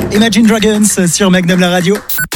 Imagine Dragons sur Magnum la radio.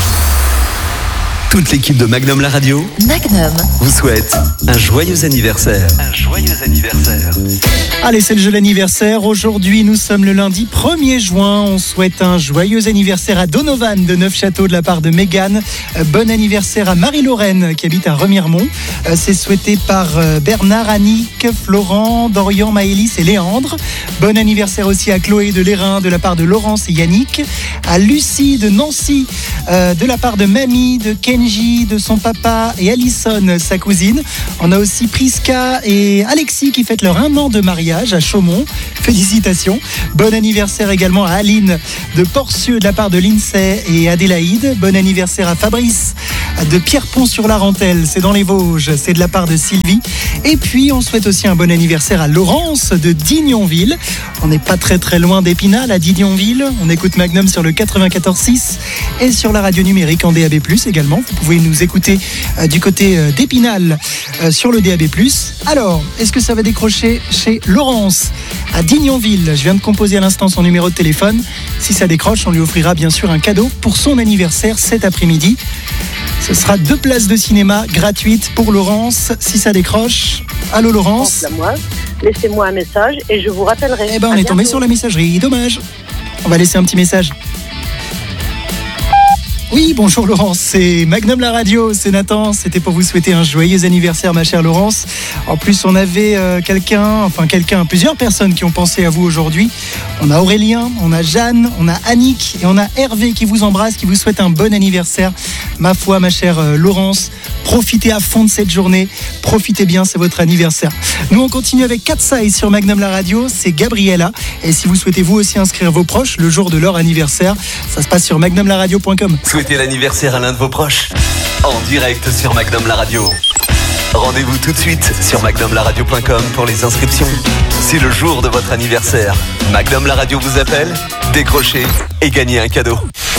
Toute l'équipe de Magnum la radio Magnum vous souhaite un joyeux anniversaire. Un joyeux anniversaire. Allez, c'est le jeu d'anniversaire. Aujourd'hui, nous sommes le lundi 1er juin. On souhaite un joyeux anniversaire à Donovan de Neufchâteau de la part de Mégane. Bon anniversaire à Marie-Lorraine qui habite à Remiremont. C'est souhaité par Bernard, Annick, Florent, Dorian, Maëlys et Léandre. Bon anniversaire aussi à Chloé de Lérin de la part de Laurence et Yannick. À Lucie de Nancy de la part de Mamie, de Kenji, de son papa et Alison, sa cousine. On a aussi Priska et Alexis qui fêtent leur 1 an de mariage à Chaumont. Félicitations. Bon anniversaire également à Aline de Porcieux de la part de Lindsay et Adélaïde. Bon anniversaire à Fabrice de Pierrepont-sur-la-Rentelle, c'est dans les Vosges, c'est de la part de Sylvie. Et puis on souhaite aussi un bon anniversaire à Laurence de Dignonville. On n'est pas très loin d'Épinal, à Dignonville. On écoute Magnum sur le 94.6 et sur la radio numérique en DAB+, également. Vous pouvez nous écouter du côté d'Épinal sur le DAB+. Alors, est-ce que ça va décrocher chez Laurence à Dignonville? Je viens de composer à l'instant son numéro de téléphone. Si ça décroche, on lui offrira bien sûr un cadeau pour son anniversaire cet après-midi. Ce sera 2 places de cinéma gratuites pour Laurence, si ça décroche. Allô Laurence? Laissez-moi un message et je vous rappellerai. Eh ben on est tombé sur la messagerie, dommage. On va laisser un petit message. Oui, bonjour Laurence, c'est Magnum la radio, c'est Nathan. C'était pour vous souhaiter un joyeux anniversaire ma chère Laurence. En plus on avait plusieurs personnes qui ont pensé à vous aujourd'hui. On a Aurélien, on a Jeanne, on a Annick et on a Hervé qui vous embrasse, qui vous souhaite un bon anniversaire. Ma foi ma chère Laurence, profitez à fond de cette journée, profitez bien, c'est votre anniversaire. Nous on continue avec Cat Size sur Magnum la radio, c'est Gabriella. Et si vous souhaitez vous aussi inscrire vos proches le jour de leur anniversaire, ça se passe sur magnumlaradio.com. Souhaitez l'anniversaire à l'un de vos proches en direct sur Magnum la radio. Rendez-vous tout de suite sur magnumlaradio.com pour les inscriptions. C'est le jour de votre anniversaire. Magnum la radio vous appelle, décrochez et gagnez un cadeau.